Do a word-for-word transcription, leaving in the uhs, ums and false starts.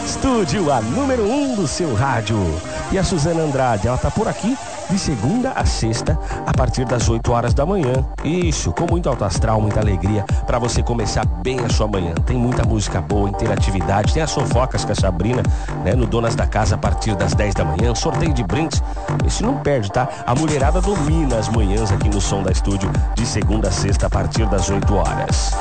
Estúdio, a número um do seu rádio. E a Suzana Andrade, ela tá por aqui de segunda a sexta, a partir das oito horas da manhã. Isso, com muito alto astral, muita alegria, pra você começar bem a sua manhã. Tem muita música boa, interatividade, tem as fofocas com a Sabrina, né, no Donas da Casa, a partir das dez da manhã, sorteio de brindes. Esse não perde, tá? A mulherada domina as manhãs aqui no Som da Estúdio, de segunda a sexta, a partir das oito horas.